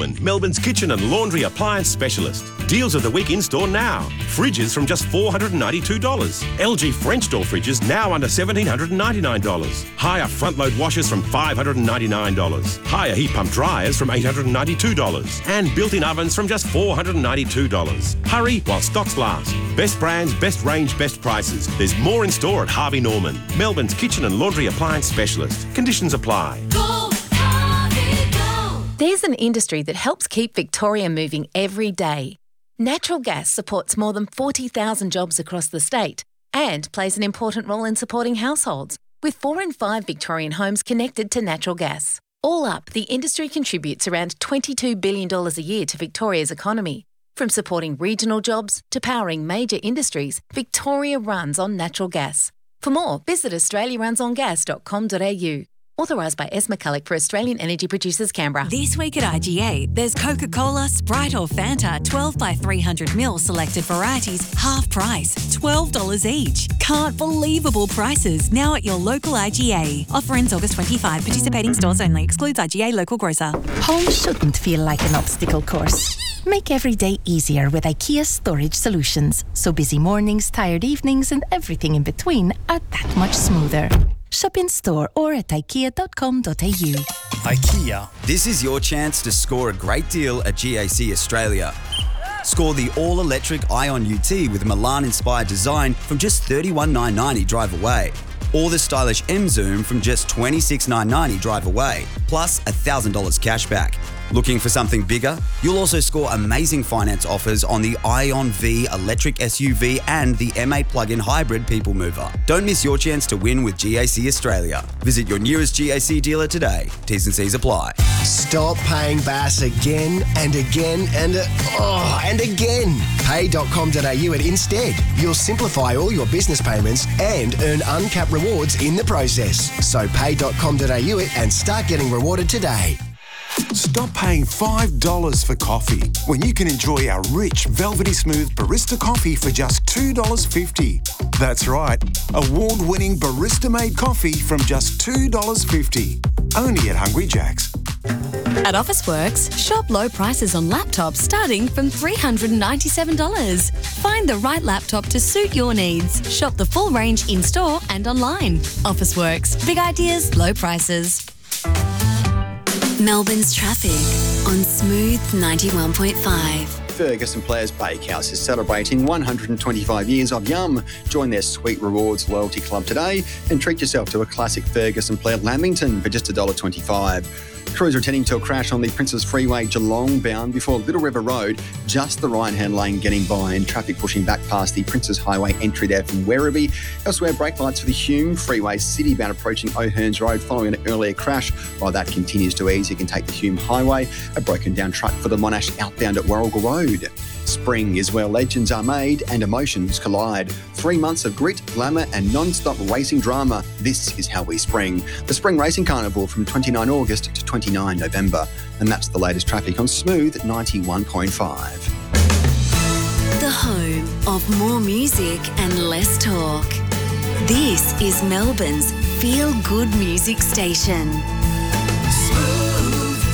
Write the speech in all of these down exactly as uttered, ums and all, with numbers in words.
Norman, Melbourne's kitchen and laundry appliance specialist. Deals of the week in-store now. Fridges from just four hundred ninety-two dollars. L G French door fridges now under one thousand seven hundred ninety-nine dollars. Hire front-load washers from five hundred ninety-nine dollars. Hire heat pump dryers from eight hundred ninety-two dollars. And built-in ovens from just four hundred ninety-two dollars. Hurry while stocks last. Best brands, best range, best prices. There's more in store at Harvey Norman, Melbourne's kitchen and laundry appliance specialist. Conditions apply. Go, Harvey, go. There's an industry that helps keep Victoria moving every day. Natural gas supports more than forty thousand jobs across the state and plays an important role in supporting households, with four in five Victorian homes connected to natural gas. All up, the industry contributes around twenty-two billion dollars a year to Victoria's economy. From supporting regional jobs to powering major industries, Victoria runs on natural gas. For more, visit australia runs on gas dot com dot a u. Authorised by S. McCulloch for Australian Energy Producers, Canberra. This week at I G A, there's Coca-Cola, Sprite or Fanta, twelve by three hundred mil selected varieties, half price, twelve dollars each. Can't believable prices now at your local I G A. Offer ends August twenty-fifth. Participating stores only. Excludes I G A local grocer. Home shouldn't feel like an obstacle course. Make every day easier with IKEA Storage Solutions. So busy mornings, tired evenings and everything in between are that much smoother. Shop in store or at ikea dot com dot a u. IKEA. This is your chance to score a great deal at G A C Australia. Score the all-electric Ion U T with Milan-inspired design from just thirty-one thousand nine hundred ninety drive away. Or the stylish M Zoom from just twenty-six thousand nine hundred ninety drive away, plus one thousand dollars cash back. Looking for something bigger? You'll also score amazing finance offers on the Ion V electric S U V and the M eight plug-in hybrid people mover. Don't miss your chance to win with G A C Australia. Visit your nearest G A C dealer today. T's and C's apply. Stop paying Bass again and again and uh, oh, and again. pay dot com dot a u and instead. You'll simplify all your business payments and earn uncapped rewards in the process. So pay dot com dot a u it and start getting rewarded today. Stop paying five dollars for coffee when you can enjoy our rich, velvety smooth barista coffee for just two dollars fifty. That's right, award-winning barista-made coffee from just two dollars fifty. Only at Hungry Jack's. At Officeworks, shop low prices on laptops starting from three hundred ninety-seven dollars. Find the right laptop to suit your needs. Shop the full range in-store and online. Officeworks. Big ideas, low prices. Melbourne's traffic on Smooth ninety-one point five. Ferguson Players Bakehouse is celebrating one hundred twenty-five years of Yum. Join their Sweet Rewards Loyalty Club today and treat yourself to a classic Ferguson Player Lamington for just one dollar twenty-five. Crews returning to a crash on the Princes Freeway Geelong bound before Little River Road, just the right-hand lane getting by and traffic pushing back past the Princes Highway entry there from Werribee. Elsewhere, brake lights for the Hume Freeway City bound approaching O'Hearns Road following an earlier crash. While that continues to ease, you can take the Hume Highway. A broken down truck for the Monash outbound at Warrigal Road. Spring is where legends are made and emotions collide. Three months of grit, glamour and non-stop racing drama. This is how we spring. The Spring Racing Carnival from twenty-ninth of August to twenty-ninth of November. And that's the latest traffic on Smooth ninety-one point five. The home of more music and less talk. This is Melbourne's feel-good music station. Smooth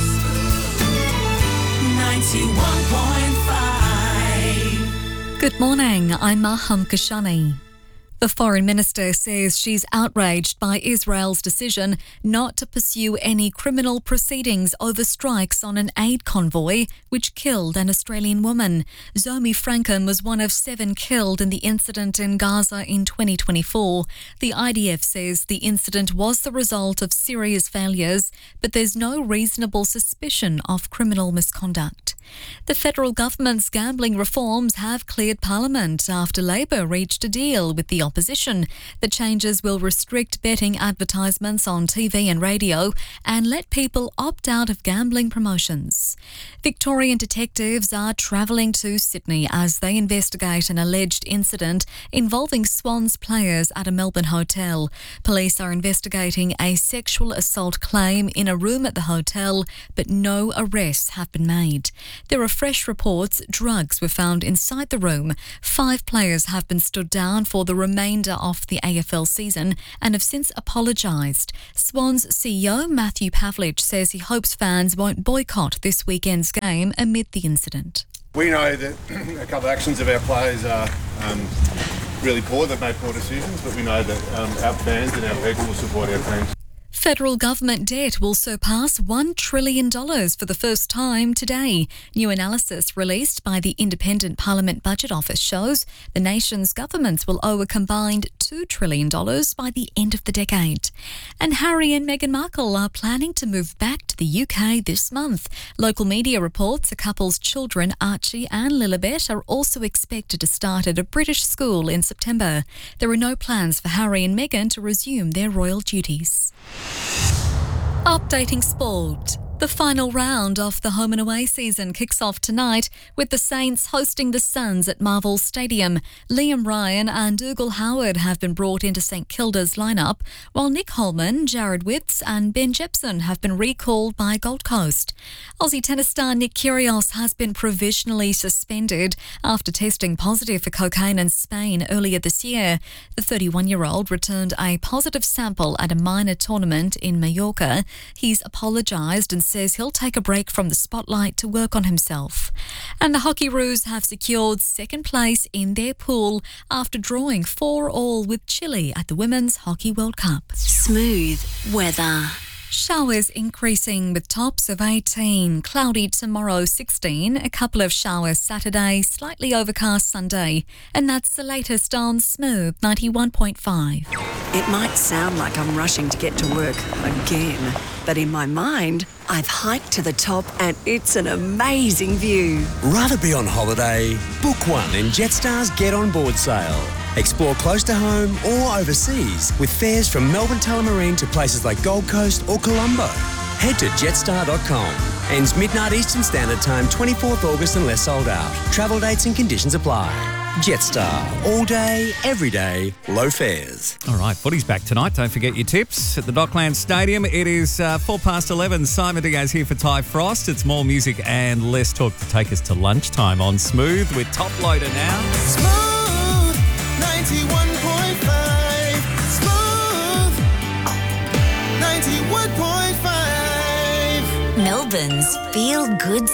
ninety-one point five. Good morning, I'm Maham Kashani. The Foreign Minister says she's outraged by Israel's decision not to pursue any criminal proceedings over strikes on an aid convoy which killed an Australian woman. Zomi Frankham was one of seven killed in the incident in Gaza in twenty twenty-four. The I D F says the incident was the result of serious failures, but there's no reasonable suspicion of criminal misconduct. The federal government's gambling reforms have cleared Parliament after Labor reached a deal with the opposition. The changes will restrict betting advertisements on T V and radio and let people opt out of gambling promotions. Victorian detectives are travelling to Sydney as they investigate an alleged incident involving Swans players at a Melbourne hotel. Police are investigating a sexual assault claim in a room at the hotel, but no arrests have been made. There are fresh reports drugs were found inside the room. Five players have been stood down for the remainder of the A F L season and have since apologised. Swans C E O Matthew Pavlich says he hopes fans won't boycott this weekend's Lions game amid the incident. We know that a couple of actions of our players are um, really poor. They've made poor decisions, but we know that um, our fans and our people will support our teams. Federal government debt will surpass one trillion dollars for the first time today. New analysis released by the Independent Parliament Budget Office shows the nation's governments will owe a combined two trillion dollars by the end of the decade. And Harry and Meghan Markle are planning to move back to the U K this month. Local media reports the couple's children, Archie and Lilibet, are also expected to start at a British school in September. There are no plans for Harry and Meghan to resume their royal duties. Updating sport. The final round of the home and away season kicks off tonight with the Saints hosting the Suns at Marvel Stadium. Liam Ryan and Dougal Howard have been brought into St Kilda's lineup, while Nick Holman, Jared Witts and Ben Jepson have been recalled by Gold Coast. Aussie tennis star Nick Kyrgios has been provisionally suspended after testing positive for cocaine in Spain earlier this year. The thirty-one-year-old returned a positive sample at a minor tournament in Mallorca. He's apologised and says he'll take a break from the spotlight to work on himself. And the Hockey Roos have secured second place in their pool after drawing four all with Chile at the Women's Hockey World Cup. Smooth weather. Showers increasing with tops of eighteen. Cloudy tomorrow, sixteen. A couple of showers Saturday, slightly overcast Sunday. And that's the latest on Smooth ninety-one point five. It might sound like I'm rushing to get to work again, but in my mind, I've hiked to the top and it's an amazing view. Rather be on holiday? Book one in Jetstar's Get On Board sale. Explore close to home or overseas with fares from Melbourne Tullamarine to places like Gold Coast or Colombo. Head to jetstar dot com. Ends midnight Eastern Standard Time, twenty-fourth August unless sold out. Travel dates and conditions apply. Jetstar. All day, every day, low fares. All right, footy's back tonight. Don't forget your tips at the Docklands Stadium. It is uh, four past eleven. Simon Diaz here for Ty Frost. It's more music and less talk to take us to lunchtime on Smooth with Top Loader now. Smooth ninety-one point five. Smooth ninety-one point five. Melbourne's Feel Good